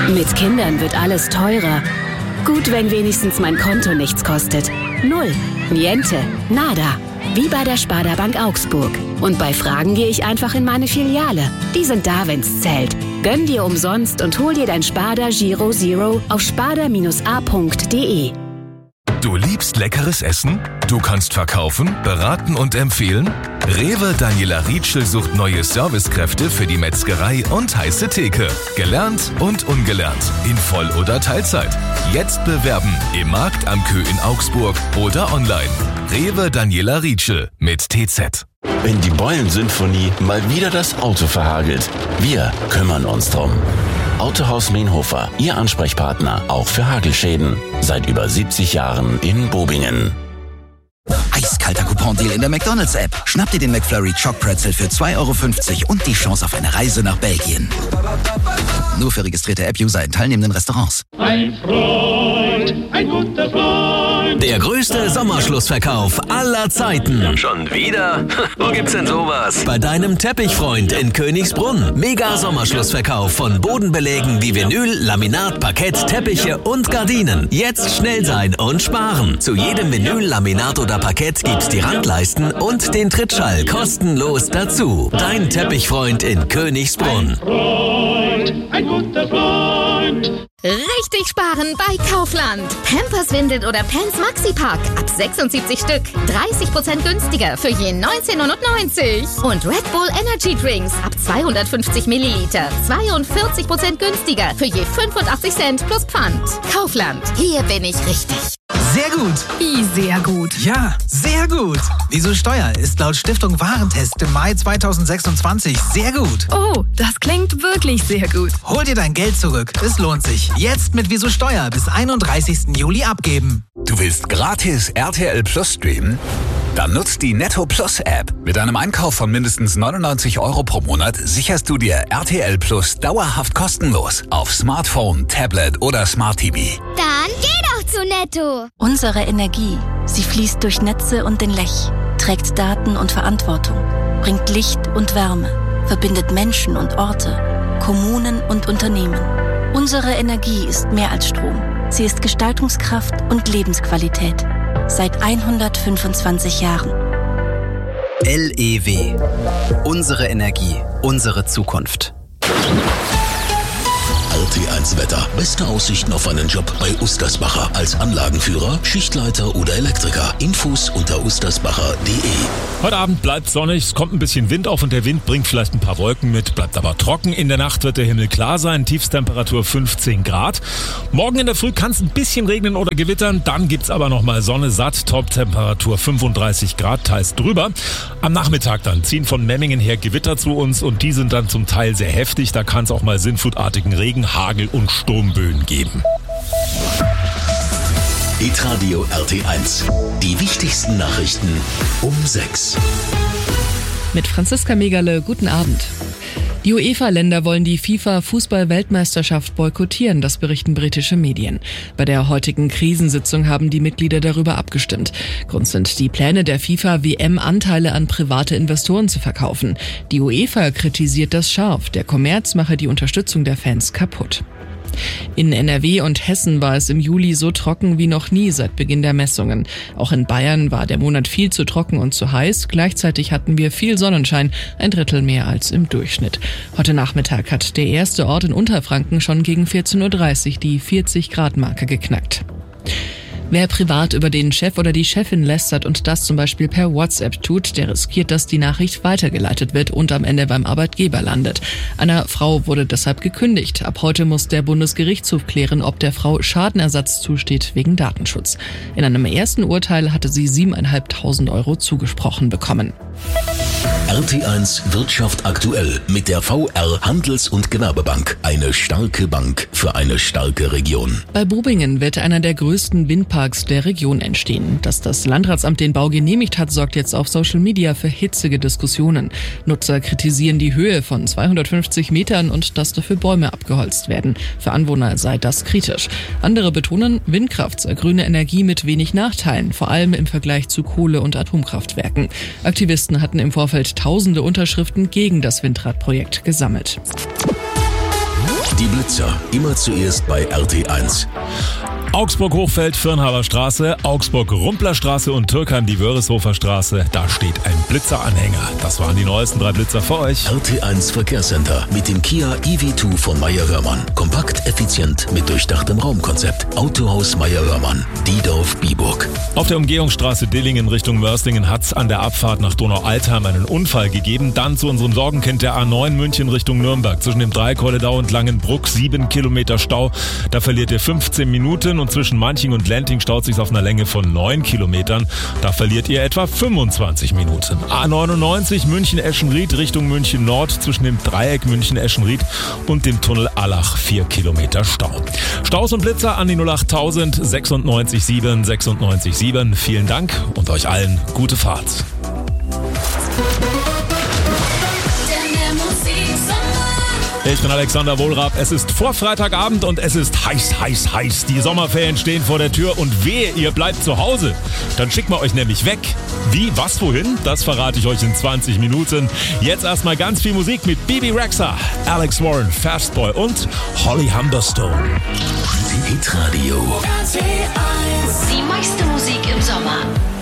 Mit Kindern wird alles teurer. Gut, wenn wenigstens mein Konto nichts kostet. Null. Niente. Nada. Wie bei der Sparda Bank Augsburg. Und bei Fragen gehe ich einfach in meine Filiale. Die sind da, wenn's zählt. Gönn dir umsonst und hol dir dein Sparda Giro Zero auf sparda-a.de. Du liebst leckeres Essen? Du kannst verkaufen, beraten und empfehlen? Rewe Daniela Rietschel sucht neue Servicekräfte für die Metzgerei und heiße Theke. Gelernt und ungelernt. In Voll- oder Teilzeit. Jetzt bewerben im Markt am Kö in Augsburg oder online. Rewe Daniela Rietschel mit TZ. Wenn die Beulen-Symphonie mal wieder das Auto verhagelt, wir kümmern uns drum. Autohaus Meenhofer, Ihr Ansprechpartner, auch für Hagelschäden. Seit über 70 Jahren in Bobingen. Eiskalter Coupon-Deal in der McDonald's-App. Schnapp dir den McFlurry Choc Pretzel für 2,50 € und die Chance auf eine Reise nach Belgien. Nur für registrierte App-User in teilnehmenden Restaurants. Ein Freund, ein guter Freund. Der größte Sommerschlussverkauf aller Zeiten. Schon wieder? Wo gibt's denn sowas? Bei deinem Teppichfreund in Königsbrunn. Mega Sommerschlussverkauf von Bodenbelägen wie Vinyl, Laminat, Parkett, Teppiche und Gardinen. Jetzt schnell sein und sparen. Zu jedem Vinyl, Laminat oder Parkett gibt's die Randleisten und den Trittschall kostenlos dazu. Dein Teppichfreund in Königsbrunn. Ein guter Freund. Richtig sparen bei Kaufland. Pampers, Windeln oder Pants Maxi-Pack. Ab 76 Stück. 30% günstiger für je 19,99 €. Und Red Bull Energy Drinks ab 250 Milliliter. 42% günstiger für je 85 Cent plus Pfand. Kaufland. Hier bin ich richtig. Sehr gut. Wie sehr gut? Ja, sehr gut. Wieso Steuer ist laut Stiftung Warentest im Mai 2026 sehr gut. Oh, das klingt wirklich sehr gut. Hol dir dein Geld zurück. Es lohnt sich. Jetzt mit Wieso Steuer bis 31. Juli abgeben. Du willst gratis RTL Plus streamen? Dann nutzt die Netto Plus App. Mit einem Einkauf von mindestens 99 € pro Monat sicherst du dir RTL Plus dauerhaft kostenlos auf Smartphone, Tablet oder Smart TV. Dann geh doch zu Netto. Unsere Energie, sie fließt durch Netze und den Lech, trägt Daten und Verantwortung, bringt Licht und Wärme, verbindet Menschen und Orte, Kommunen und Unternehmen. Unsere Energie ist mehr als Strom. Sie ist Gestaltungskraft und Lebensqualität. Seit 125 Jahren. LEW. Unsere Energie, unsere Zukunft. RT1 Wetter. Beste Aussichten auf einen Job bei Ustersbacher. Als Anlagenführer, Schichtleiter oder Elektriker. Infos unter ustersbacher.de. Heute Abend bleibt sonnig, es kommt ein bisschen Wind auf und der Wind bringt vielleicht ein paar Wolken mit, bleibt aber trocken. In der Nacht wird der Himmel klar sein, Tiefstemperatur 15 Grad. Morgen in der Früh kann es ein bisschen regnen oder gewittern, dann gibt's aber nochmal Sonne satt, Top-Temperatur 35 Grad, teils drüber. Am Nachmittag dann ziehen von Memmingen her Gewitter zu uns und die sind dann zum Teil sehr heftig, da kann es auch mal sinnflutartigen Regen, Hagel und Sturmböen geben. Hitradio RT1. Die wichtigsten Nachrichten um 6. Mit Franziska Megale, guten Abend. Die UEFA-Länder wollen die FIFA-Fußball-Weltmeisterschaft boykottieren, das berichten britische Medien. Bei der heutigen Krisensitzung haben die Mitglieder darüber abgestimmt. Grund sind die Pläne der FIFA, WM-Anteile an private Investoren zu verkaufen. Die UEFA kritisiert das scharf. Der Kommerz mache die Unterstützung der Fans kaputt. In NRW und Hessen war es im Juli so trocken wie noch nie seit Beginn der Messungen. Auch in Bayern war der Monat viel zu trocken und zu heiß. Gleichzeitig hatten wir viel Sonnenschein, 1/3 mehr als im Durchschnitt. Heute Nachmittag hat der erste Ort in Unterfranken schon gegen 14:30 Uhr die 40-Grad-Marke geknackt. Wer privat über den Chef oder die Chefin lästert und das zum Beispiel per WhatsApp tut, der riskiert, dass die Nachricht weitergeleitet wird und am Ende beim Arbeitgeber landet. Einer Frau wurde deshalb gekündigt. Ab heute muss der Bundesgerichtshof klären, ob der Frau Schadenersatz zusteht wegen Datenschutz. In einem ersten Urteil hatte sie 7.500 € zugesprochen bekommen. RT1 Wirtschaft aktuell mit der VR Handels- und Gewerbebank. Eine starke Bank für eine starke Region. Bei Bobingen wird einer der größten Windparks der Region entstehen. Dass das Landratsamt den Bau genehmigt hat, sorgt jetzt auf Social Media für hitzige Diskussionen. Nutzer kritisieren die Höhe von 250 Metern und dass dafür Bäume abgeholzt werden. Für Anwohner sei das kritisch. Andere betonen, Windkraft sei grüne Energie mit wenig Nachteilen, vor allem im Vergleich zu Kohle- und Atomkraftwerken. Aktivisten hatten im Vorfeld tausende Unterschriften gegen das Windradprojekt gesammelt. Die Blitzer, immer zuerst bei RT1. Augsburg-Hochfeld, Firnhaber Straße, Augsburg-Rumpler-Straße und Türkheim, die Wörishofer Straße. Da steht ein Blitzeranhänger. Das waren die neuesten 3 Blitzer für euch. RT1 Verkehrscenter mit dem Kia EV2 von Meyer-Hörmann. Kompakt, effizient, mit durchdachtem Raumkonzept. Autohaus Meyer-Hörmann, Diedorf-Biburg. Auf der Umgehungsstraße Dillingen Richtung Mörslingen hat es an der Abfahrt nach Donau-Altheim einen Unfall gegeben. Dann zu unserem Sorgenkind der A9 München Richtung Nürnberg. Zwischen dem Dreieck-Holledau und Langenbruck 7 Kilometer Stau. Da verliert ihr 15 Minuten. Und zwischen Manching und Lenting staut sich auf einer Länge von 9 Kilometern. Da verliert ihr etwa 25 Minuten. A99 München-Eschenried Richtung München Nord zwischen dem Dreieck München-Eschenried und dem Tunnel Allach 4 Kilometer Stau. Staus und Blitzer an die 08000 96 7 96 7. Vielen Dank und euch allen gute Fahrt. Ich bin Alexander Wohlrab. Es ist vor Freitagabend und es ist heiß, heiß, heiß. Die Sommerferien stehen vor der Tür und wehe, ihr bleibt zu Hause. Dann schicken wir euch nämlich weg. Wie, was, wohin? Das verrate ich euch in 20 Minuten. Jetzt erstmal ganz viel Musik mit Bibi Rexha, Alex Warren, Fastboy und Holly Humberstone. Hitradio. Die meiste Musik im Sommer.